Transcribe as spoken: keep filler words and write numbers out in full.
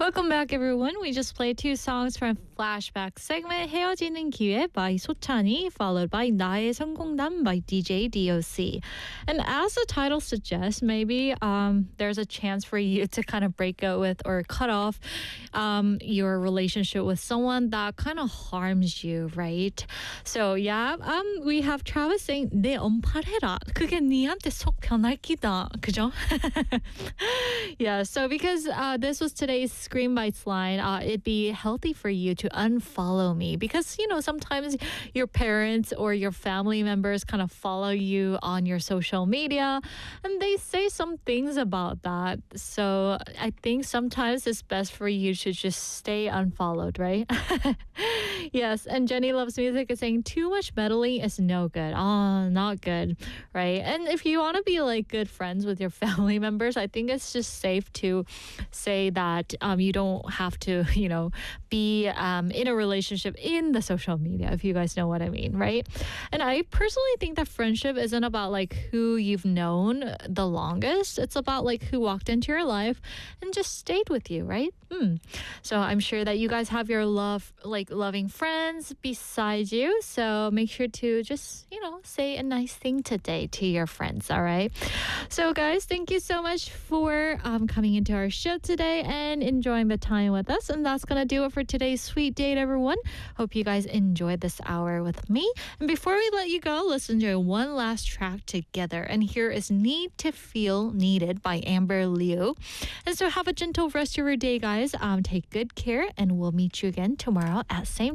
Welcome back, everyone. We just played two songs from Flashback segment 헤어지는 기회 by 소찬이, followed by 나의 성공담 by D J D O C. And as the title suggests, maybe um, there's a chance for you to kind of break up with or cut off um, your relationship with someone that kind of harms you, right? So yeah, um, we have Travis saying 내 언팔해라. 그게 니한테 속 편할 기다. 그죠? Yeah, so because uh, this was today's Scream Bites line, uh, it'd be healthy for you to unfollow me because, you know, sometimes your parents or your family members kind of follow you on your social media and they say some things about that. So I think sometimes it's best for you to just stay unfollowed, right? Yes, and Jenny Loves Music is saying too much meddling is no good. Oh, not good, right? And if you want to be like good friends with your family members, I think it's just safe to say that um, you don't have to, you know, be um, in a relationship in the social media, if you guys know what I mean, right? And I personally think that friendship isn't about like who you've known the longest. It's about like who walked into your life and just stayed with you, right? Hmm. So I'm sure that you guys have your love, like loving friends beside you. So make sure to just, you know, say a nice thing today to your friends, all right? So guys, thank you so much for um, coming into our show today and enjoying the time with us. And that's going to do it for today's Sweet Date, everyone. Hope you guys enjoyed this hour with me. And before we let you go, let's enjoy one last track together. And here is Need to Feel Needed by Amber Liu. And so have a gentle rest of your day, guys. Um, take good care, and we'll meet you again tomorrow at same